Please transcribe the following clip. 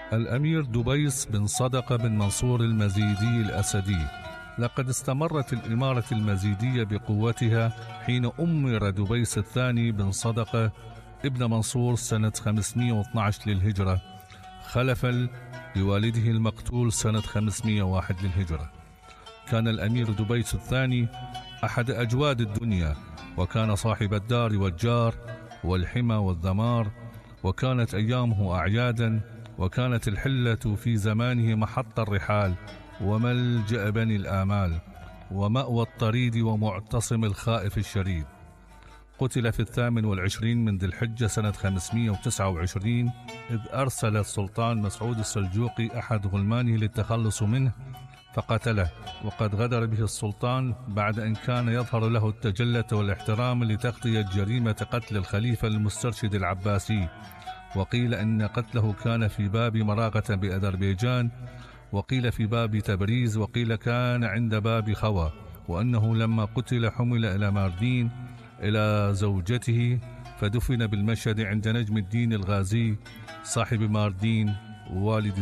الأمير دبيس بن صدقة بن منصور المزيدي الأسدي. لقد استمرت الإمارة المزيدية بقوتها حين أمر دبيس الثاني بن صدقة ابن منصور سنة 512 للهجرة، خلفا لوالده المقتول سنة 501 للهجرة. كان الأمير دبيس الثاني أحد أجواد الدنيا، وكان صاحب الدار والجار والحمى والذمار، وكانت أيامه أعيادا، وكانت الحلة في زمانه محط الرحال وملجأ بني الآمال ومأوى الطريد ومعتصم الخائف الشريد. قتل في 28 من ذي الحجة سنة 529، إذ أرسل السلطان مسعود السلجوقي أحد غلمانه للتخلص منه فقتله، وقد غدر به السلطان بعد أن كان يظهر له التجلة والاحترام لتغطية جريمة قتل الخليفة المسترشد العباسي. وقيل أن قتله كان في باب مراغة بأذربيجان، وقيل في باب تبريز، وقيل كان عند باب خوى، وأنه لما قتل حمل إلى ماردين إلى زوجته فدفن بالمشهد عند نجم الدين الغازي صاحب ماردين والد